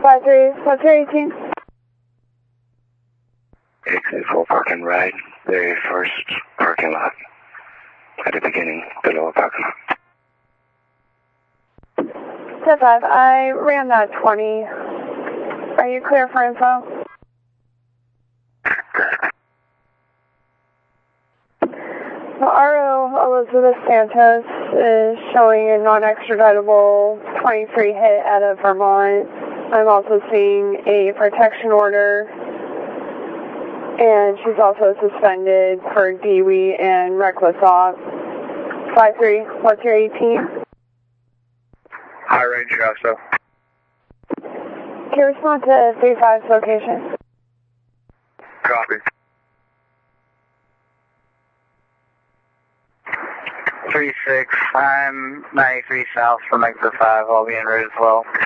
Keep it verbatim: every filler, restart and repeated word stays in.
five three, what's your eighteen? Exit full parking ride, very first parking lot. At the beginning, the lower parking lot. ten five, I ran that twenty. Are you clear for info? The R O Elizabeth Santos is showing a non-extraditable twenty-three hit out of Vermont. I'm also seeing a protection order, and she's also suspended for D W I and reckless off. five three, what's your eighteen? High range also. Can you respond to three five's location? Copy. three six, I'm ninety-three south from exit five, I'll be en route as well.